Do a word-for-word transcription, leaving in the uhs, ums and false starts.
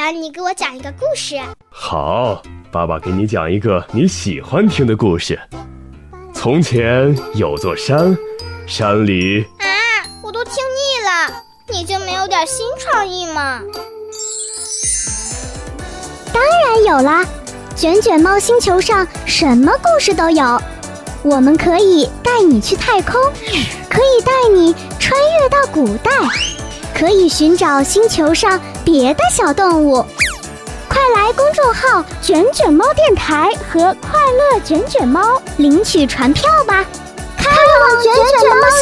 然你给我讲一个故事。 好，爸爸给你讲一个你喜欢听的故事。从前有座山，山里…… 啊，我都听腻了，你就没有点新创意吗？ 当然有啦，卷卷猫星球上什么故事都有。我们可以带你去太空，可以带你穿越到古代，可以寻找星球上别的小动物。快来公众号卷卷猫电台和快乐卷卷猫领取传票吧，开往卷卷猫